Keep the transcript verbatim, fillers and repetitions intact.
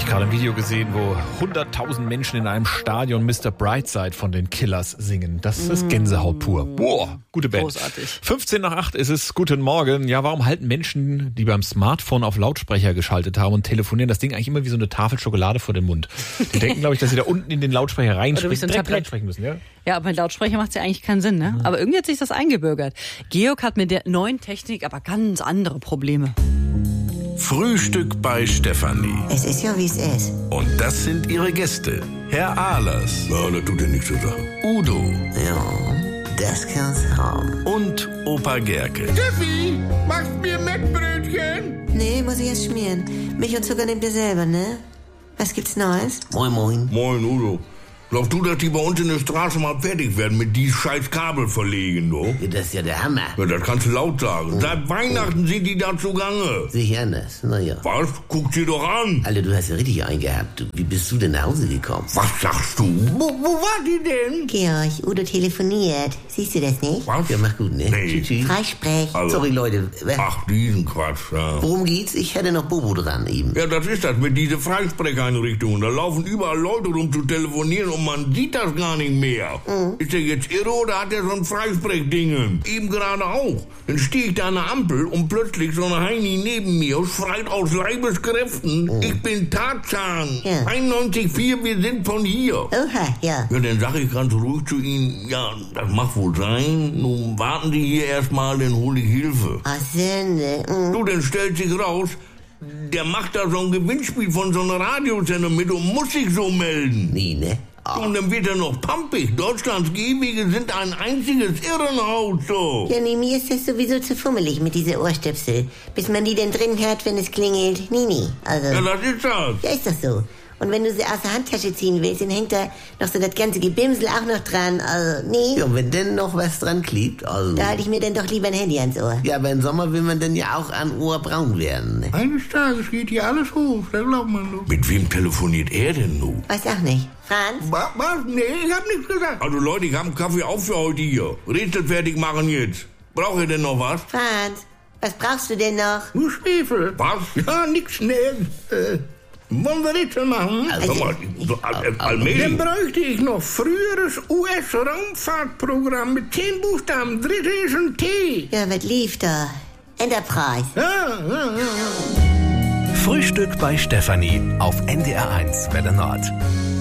ich gerade ein Video gesehen, wo hunderttausend Menschen in einem Stadion Mister Brightside von den Killers singen. Das ist Gänsehaut pur. Boah, gute Band. Großartig. fünfzehn nach acht ist es. Guten Morgen. Ja, warum halten Menschen, die beim Smartphone auf Lautsprecher geschaltet haben und telefonieren, das Ding eigentlich immer wie so eine Tafel Schokolade vor den Mund? Die denken, glaube ich, dass sie da unten in den Lautsprecher reinsprechen, so ein direkt Tablett. reinsprechen müssen, ja? Ja, aber mit Lautsprecher macht es ja eigentlich keinen Sinn, ne? Aber irgendwie hat sich das eingebürgert. Georg hat mit der neuen Technik aber ganz andere Probleme. Frühstück bei Stefanie. Es ist ja, wie es ist. Und das sind ihre Gäste. Herr Ahlers. Ja, das tut ja nichts zur Sache. Udo Ja, das kann's haben. und Opa Gerke. Steffi, machst mir Mettbrötchen? Nee, muss ich erst schmieren. Milch und Zucker nehmt ihr selber, ne? Was gibt's Neues? Moin, moin. Moin, Udo. Glaubst du, dass die bei uns in der Straße mal fertig werden mit die scheiß Kabel verlegen, du? Ja, das ist ja der Hammer. Ja, das kannst du laut sagen. Seit Weihnachten sind die da zugange. Sehe ich anders. Naja. Was? Guck dir doch an. Alter, du hast ja richtig eingehabt. Du, wie bist du denn nach Hause gekommen? Was sagst du? Wo, wo war die denn? Georg, Udo telefoniert. Siehst du das nicht? Was? Ja, mach gut, ne? Nee. Tschüss, tschüss. Freisprech. Also, Sorry, Leute. Was? Ach, diesen Quatsch, ja. Worum geht's? Ich hatte noch Bobo dran eben. Ja, das ist das mit diesen Freisprecheinrichtungen. Da laufen überall Leute rum zu telefonieren und man sieht das gar nicht mehr. Ist der jetzt irre oder hat er so ein Freisprechdingen? Eben gerade auch. Dann stehe ich da an der Ampel und plötzlich so eine Heini neben mir schreit aus Leibeskräften, ich bin Tarzan. Ja. einundneunzig Komma vier, wir sind von hier. Oha, ja. Ja, dann sage ich ganz ruhig zu Ihnen, ja, das mag wohl sein. Nun warten Sie hier erstmal, dann hole ich Hilfe. Ach, Sünde. Mm. Du, dann stellt sich raus, der macht da so ein Gewinnspiel von so einer Radiosender mit und muss sich so melden. Nee, ne? Und dann wird er noch pampig. Deutschlands Gehwege sind ein einziges Irrenhaus, so. Ja, nee, mir ist das sowieso zu fummelig mit dieser Ohrstöpsel. Bis man die denn drin hört, wenn es klingelt. Nee, nee. Also, Ja, das ist das. ja, ist doch so. Und wenn du sie aus der Handtasche ziehen willst, dann hängt da noch so das ganze Gebimsel auch noch dran. Also, nee. Ja, und wenn denn noch was dran klebt, also... Da halte ich mir dann doch lieber ein Handy ans Ohr. Ja, aber im Sommer will man dann ja auch an Ohr braun werden, ne? Eines Tages geht hier alles hoch, das glaubt man doch. Mit wem telefoniert er denn nun? Weiß auch nicht. Franz? Was? Was? Nee, ich hab nichts gesagt. Also Leute, ich hab einen Kaffee auf für heute hier. Rätsel fertig machen jetzt. Braucht ihr denn noch was? Franz, was brauchst du denn noch? Nur Schwefel. Was? Ja, nix schnell. Äh, wollen wir Rätsel machen? Also, Sag mal, so, all, all, allmählich. Dann bräuchte ich noch früheres U S-Raumfahrtprogramm mit zehn Buchstaben. Dritte ist ein T. Ja, was lief da? Enterprise. Ja, ja, ja, ja. Frühstück bei Stefanie auf N D R eins Welle Nord.